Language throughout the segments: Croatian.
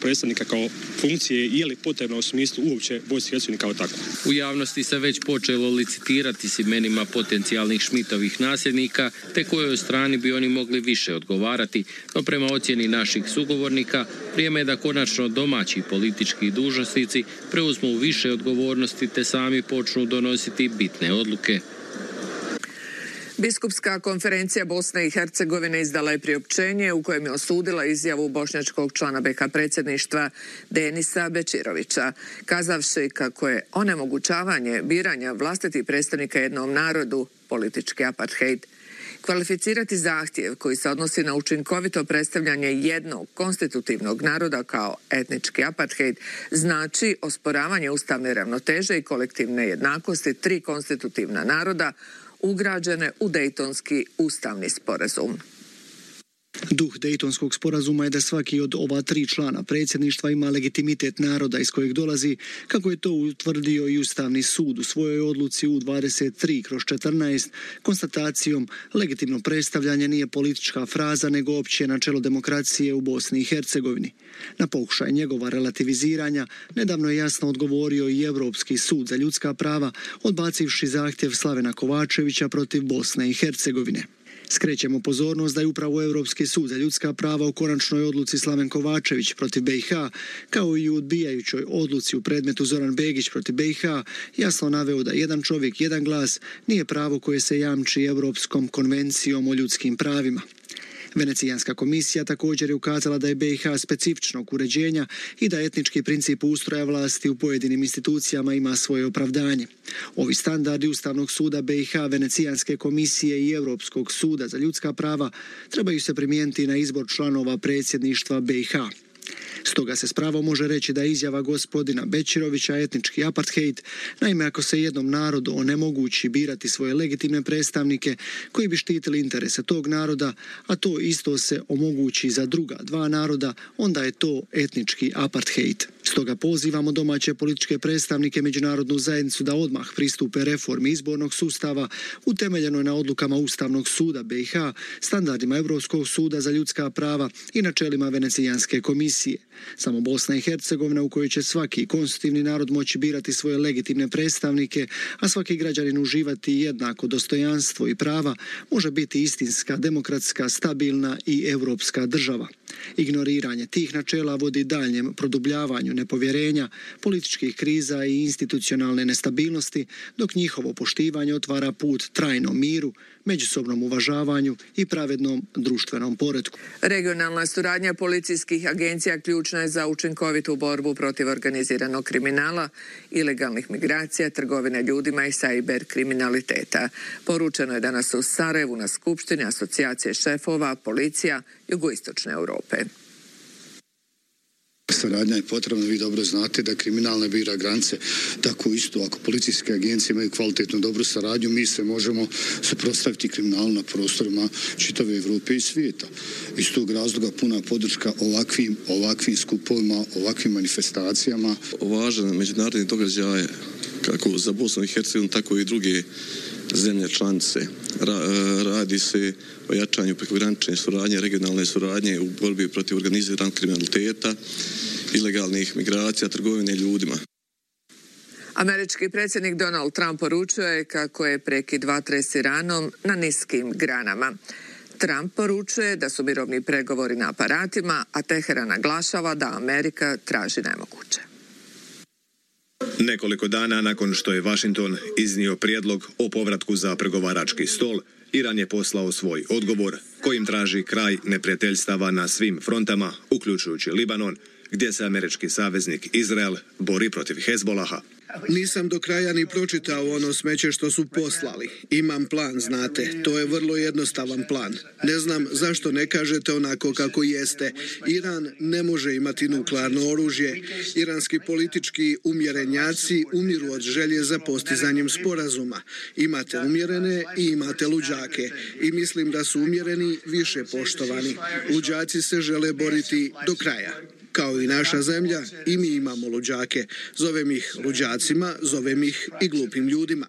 predstavnika kao funkcije je li potrebno u smislu uopće Bosne i Hercegovine kao tako. U javnosti se već počelo licitirati s imenima potencijalnih Šmitovih nasljednika, te kojoj strani bi oni mogli više odgovarati, no prema ocjeni naših sugovornika, vrijeme je da konačno domaći politički dužnosnici preuzmu više odgovornosti te sami počnu donositi bitne odluke. Biskupska konferencija Bosne i Hercegovine izdala je priopćenje u kojem je osudila izjavu bošnjačkog člana BiH predsjedništva Denisa Bečirovića, kazavši kako je onemogućavanje biranja vlastitih predstavnika jednom narodu politički apartheid. Kvalificirati zahtjev koji se odnosi na učinkovito predstavljanje jednog konstitutivnog naroda kao etnički apartheid znači osporavanje ustavne ravnoteže i kolektivne jednakosti tri konstitutivna naroda ugrađene u Dejtonski ustavni sporazum. Duh Dejtonskog sporazuma je da svaki od ova tri člana predsjedništva ima legitimitet naroda iz kojeg dolazi, kako je to utvrdio i Ustavni sud u svojoj odluci U23/14 konstatacijom legitimno predstavljanje nije politička fraza nego opće načelo demokracije u Bosni i Hercegovini. Na pokušaj njegova relativiziranja nedavno je jasno odgovorio i Europski sud za ljudska prava, odbacivši zahtjev Slavena Kovačevića protiv Bosne i Hercegovine. Skrećemo pozornost da je upravo Europski sud za ljudska prava u konačnoj odluci Slaven Kovačević protiv BiH, kao i u odbijajućoj odluci u predmetu Zoran Begić protiv BiH, jasno naveo da jedan čovjek, jedan glas nije pravo koje se jamči Europskom konvencijom o ljudskim pravima. Venecijanska komisija također je ukazala da je BiH specifičnog uređenja i da etnički princip ustroja vlasti u pojedinim institucijama ima svoje opravdanje. Ovi standardi Ustavnog suda BiH, Venecijanske komisije i Europskog suda za ljudska prava trebaju se primijeniti na izbor članova predsjedništva BiH. Stoga se s pravom može reći da je izjava gospodina Bečirovića etnički apartheid. Naime, ako se jednom narodu onemogući birati svoje legitimne predstavnike koji bi štitili interese tog naroda, a to isto se omogući za druga dva naroda, onda je to etnički apartheid. Stoga pozivamo domaće političke predstavnike, međunarodnu zajednicu da odmah pristupe reformi izbornog sustava utemeljenoj na odlukama Ustavnog suda BiH, standardima Europskog suda za ljudska prava i načelima Venecijanske komisije. Samo Bosna i Hercegovina u kojoj će svaki konstitutivni narod moći birati svoje legitimne predstavnike, a svaki građanin uživati jednako dostojanstvo i prava, može biti istinska, demokratska, stabilna i europska država. Ignoriranje tih načela vodi daljnjem produbljavanju nepovjerenja, političkih kriza i institucionalne nestabilnosti, dok njihovo poštivanje otvara put trajnom miru, međusobnom uvažavanju i pravednom društvenom poretku. Regionalna suradnja policijskih agencija ključna je za učinkovitu borbu protiv organiziranog kriminala, ilegalnih migracija, trgovine ljudima i sajber kriminaliteta. Poručeno je danas u Sarajevu na skupštini Asocijacije šefova policija Jugoistočne Europe. Saradnja je potrebna, vi dobro znate da kriminal ne bira granice, tako isto ako policijske agencije imaju kvalitetnu dobru saradnju, mi se možemo suprotstaviti kriminalu na prostorima čitave Evrope i svijeta. Iz tog razloga puna podrška ovakvim skupovima, ovakvim manifestacijama. Važan međunarodni događaj kako za Bosnu i Hercegovinu, tako i druge zemlje članice. Radi se o jačanju prekogranične suradnje, regionalne suradnje u borbi protiv organiziranog kriminaliteta, ilegalnih migracija, trgovine ljudima. Američki predsjednik Donald Trump poručio je kako je prekid vatre s Iranom na niskim granama. Trump poručuje da su mirovni pregovori na aparatima, a Teheran naglašava da Amerika traži nemoguće. Nekoliko dana nakon što je Washington iznio prijedlog o povratku za pregovarački stol, Iran je poslao svoj odgovor kojim traži kraj neprijateljstava na svim frontama, uključujući Libanon, gdje se američki saveznik Izrael bori protiv Hezbolaha. Nisam do kraja ni pročitao ono smeće što su poslali. Imam plan, znate. To je vrlo jednostavan plan. Ne znam zašto ne kažete onako kako jeste. Iran ne može imati nuklearno oružje. Iranski politički umjerenjaci umiru od želje za postizanjem sporazuma. Imate umjerene i imate luđake. I mislim da su umjereni više poštovani. Luđaci se žele boriti do kraja. Kao i naša zemlja, i mi imamo luđake. Zovem ih luđacima, zovem ih i glupim ljudima.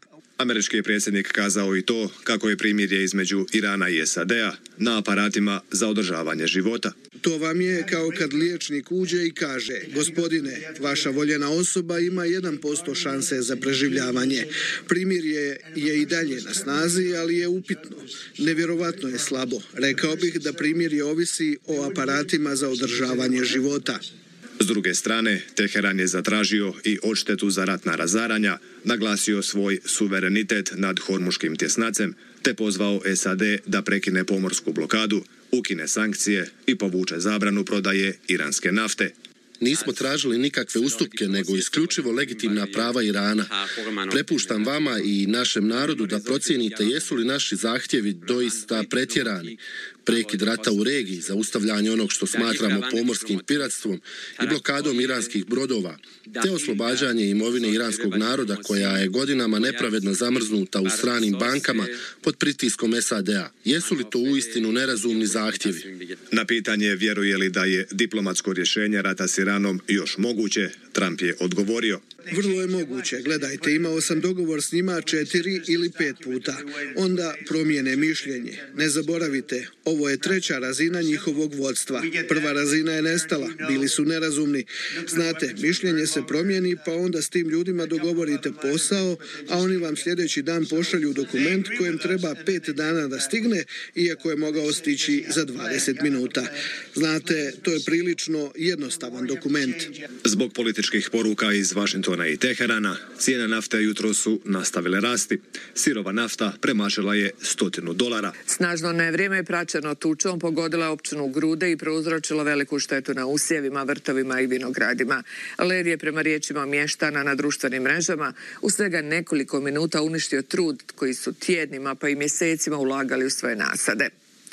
Američki je predsjednik kazao i to kako je primirje između Irana i SAD-a na aparatima za održavanje života. To vam je kao kad liječnik uđe i kaže: gospodine, vaša voljena osoba ima 1% šanse za preživljavanje. Primirje je i dalje na snazi, ali je upitno. Nevjerovatno je slabo. Rekao bih da primirje ovisi o aparatima za održavanje života. S druge strane, Teheran je zatražio i odštetu za ratna razaranja, naglasio svoj suverenitet nad Hormuškim tjesnacem, te pozvao SAD da prekine pomorsku blokadu, ukine sankcije i povuče zabranu prodaje iranske nafte. Nismo tražili nikakve ustupke, nego isključivo legitimna prava Irana. Prepuštam vama i našem narodu da procijenite jesu li naši zahtjevi doista pretjerani. Prekid rata u regiji, zaustavljanje onog što smatramo pomorskim piratstvom i blokadom iranskih brodova, te oslobađanje imovine iranskog naroda koja je godinama nepravedno zamrznuta u stranim bankama pod pritiskom SAD-a. Jesu li to uistinu nerazumni zahtjevi? Na pitanje vjeruje li da je diplomatsko rješenje rata s Iranom još moguće, Trump je odgovorio: vrlo je moguće. Gledajte, imao sam dogovor s njima 4 ili 5 puta. Onda promijene mišljenje. Ne zaboravite, ovo je 3. razina njihovog vodstva. 1. razina je nestala. Bili su nerazumni. Znate, mišljenje se promijeni, pa onda s tim ljudima dogovorite posao, a oni vam sljedeći dan pošalju dokument kojem treba 5 dana da stigne, iako je mogao stići za 20 minuta. Znate, to je prilično jednostavan dokument. Zbog političkih poruka iz Vašingtona i Teherana, cijene nafte jutro su nastavile rasti. Sirova nafta premašila je $100. Snažno nevrijeme praćeno tučom pogodila je općinu Grude i prouzročila veliku štetu na usjevima, vrtovima i vinogradima. Led je prema riječima mještana na društvenim mrežama u svega nekoliko minuta uništio trud koji su tjednima pa i mjesecima ulagali u svoje nasade.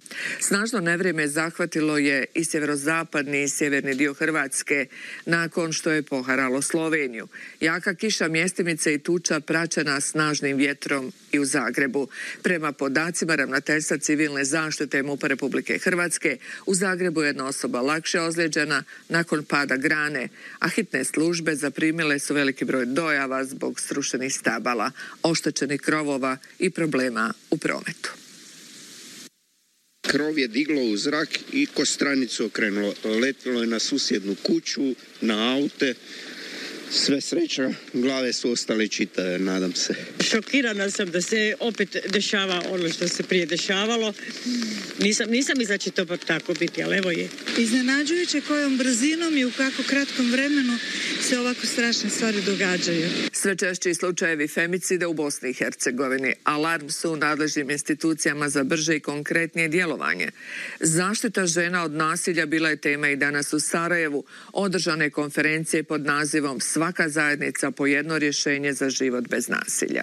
Snažno nevrijeme zahvatilo je i sjeverozapadni i sjeverni dio Hrvatske nakon što je poharalo Sloveniju. Jaka kiša, mjestimice i tuča praćena snažnim vjetrom i u Zagrebu. Prema podacima Ravnateljstva civilne zaštite MUP-a Republike Hrvatske, u Zagrebu je jedna osoba lakše ozlijeđena nakon pada grane, a hitne službe zaprimile su veliki broj dojava zbog srušenih stabala, oštećenih krovova i problema u prometu. Krov je diglo u zrak i ko stranicu okrenulo. Letilo je na susjednu kuću, na aute. Sve sreća, glave su ostale čitave, nadam se. Šokirana sam da se opet dešava ono što se prije dešavalo. Nisam mislila će to tako biti, ali evo je. Iznenađujuće kojom brzinom i u kako kratkom vremenu se ovako strašne stvari događaju. Sve češći slučajevi femicida u Bosni i Hercegovini. Alarm su nadležnim institucijama za brže i konkretnije djelovanje. Zaštita žena od nasilja bila je tema i danas u Sarajevu. Održane konferencije pod nazivom Svaka zajednica po jedno rješenje za život bez nasilja.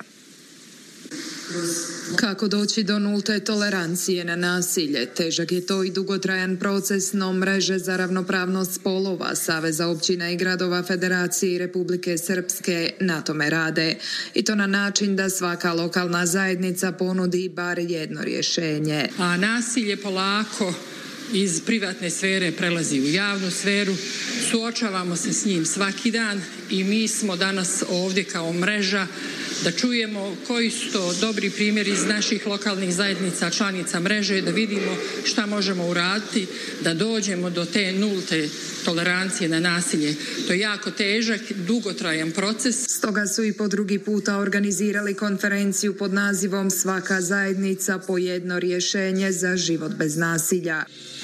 Kako doći do nulte tolerancije na nasilje? Težak je to i dugotrajan proces, no mreže za ravnopravnost spolova Saveza općina i gradova Federacije Republike Srpske na tome rade. I to na način da svaka lokalna zajednica ponudi bar jedno rješenje. A nasilje polako iz privatne sfere prelazi u javnu sferu, suočavamo se s njim svaki dan i mi smo danas ovdje kao mreža da čujemo koji su to dobri primjeri iz naših lokalnih zajednica, članica mreže, da vidimo šta možemo uraditi, da dođemo do te nulte tolerancije na nasilje. To je jako težak, dugotrajan proces. Stoga su i po drugi puta organizirali konferenciju pod nazivom Svaka zajednica po jedno rješenje za život bez nasilja.